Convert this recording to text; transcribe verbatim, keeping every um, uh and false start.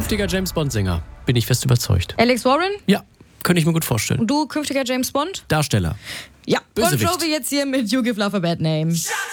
künftiger James Bond-Sänger. Bin ich fest überzeugt. Alex Warren? Ja, könnte ich mir gut vorstellen. Und du, künftiger James Bond? Darsteller. Ja. Bösewicht. Bon Jovi jetzt hier mit You Give Love a Bad Name.